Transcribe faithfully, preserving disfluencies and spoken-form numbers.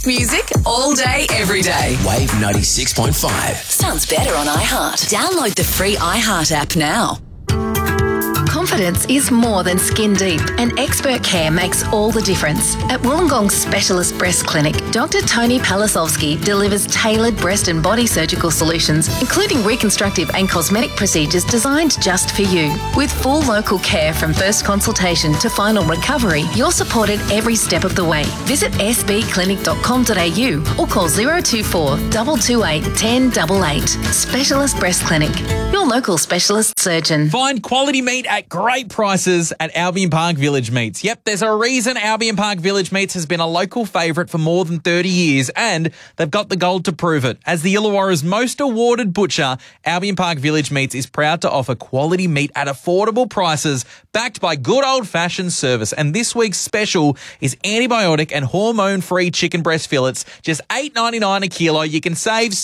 music all day, every day. Wave ninety-six point five. Sounds better on iHeart. Download the free iHeart app now. Confidence is more than skin deep, and expert care makes all the difference. At Wollongong Specialist Breast Clinic, Doctor Tony Palasovsky delivers tailored breast and body surgical solutions, including reconstructive and cosmetic procedures designed just for you. With full local care from first consultation to final recovery, you're supported every step of the way. Visit s b clinic dot com dot a u or call zero two four, two two eight, one zero eight eight. Specialist Breast Clinic, your local specialist surgeon. Find quality meat at great prices at Albion Park Village Meats. Yep, there's a reason Albion Park Village Meats has been a local favourite for more than thirty years, and they've got the gold to prove it. As the Illawarra's most awarded butcher, Albion Park Village Meats is proud to offer quality meat at affordable prices, backed by good old-fashioned service. And this week's special is antibiotic and hormone-free chicken breast fillets, just eight dollars ninety-nine a kilo. You can save